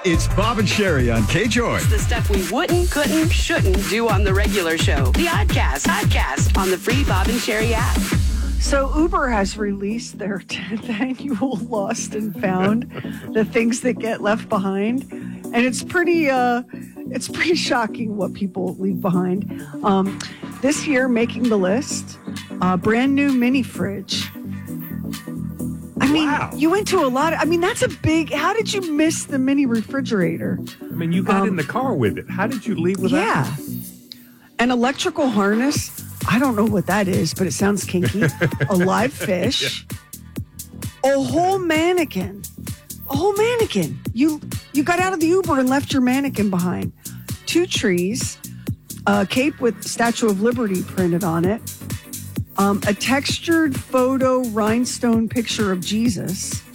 It's Bob and Sherry on K-Joy. It's the stuff we wouldn't, couldn't, shouldn't do on the regular show. The Oddcast on the free Bob and Sherry app. So Uber has released their 10th annual Lost and Found, the things that get left behind. And it's pretty shocking what people leave behind. This year, making the list, brand new mini fridge. I mean, you went to a lot. That's a big. How did you miss the mini refrigerator? You got in the car with it. How did you leave with that? Yeah. An electrical harness. I don't know what that is, but it sounds kinky. A live fish. Yeah. A whole mannequin. You got out of the Uber and left your mannequin behind. 2 trees. A cape with Statue of Liberty printed on it. A textured photo rhinestone picture of Jesus.